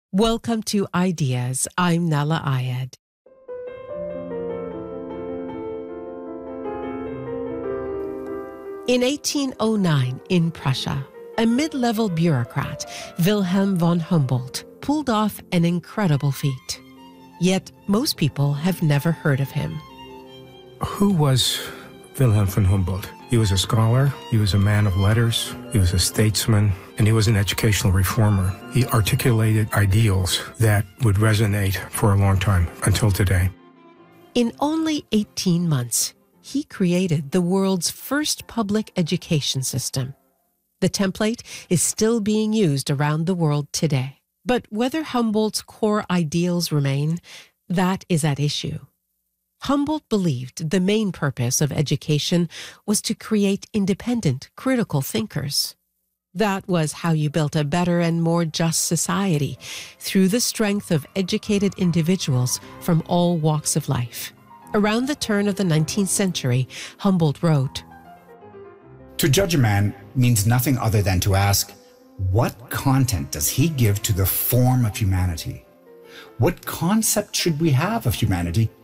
Welcome to Ideas. I'm Nala Ayed. In 1809, in Prussia, a mid-level bureaucrat, Wilhelm von Humboldt, pulled off an incredible feat. Yet most people have never heard of him. Who was Wilhelm von Humboldt? He was a scholar, he was a man of letters, he was a statesman, and he was an educational reformer. He articulated ideals that would resonate for a long time, until today. In only 18 months, he created the world's first public education system. The template is still being used around the world today. But whether Humboldt's core ideals remain, that is at issue. Humboldt believed the main purpose of education was to create independent, critical thinkers. That was how you built a better and more just society, through the strength of educated individuals from all walks of life. Around the turn of the 19th century, Humboldt wrote, "To judge a man means nothing other than to ask, what content does he give to the form of humanity? What concept should we have of humanity